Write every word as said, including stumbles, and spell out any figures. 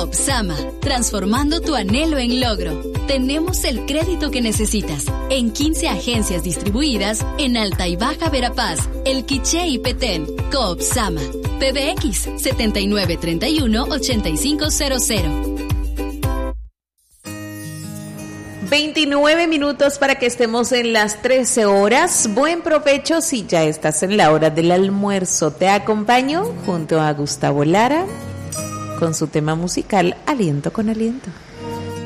Coop Sama, transformando tu anhelo en logro. Tenemos el crédito que necesitas en quince agencias distribuidas en Alta y Baja Verapaz, El Quiché y Petén. Coop Sama, P B X setenta y nueve treinta y uno ochenta y cinco cero cero. veintinueve minutos para que estemos en las trece horas. Buen provecho si ya estás en la hora del almuerzo. Te acompaño junto a Gustavo Lara con su tema musical Aliento con Aliento.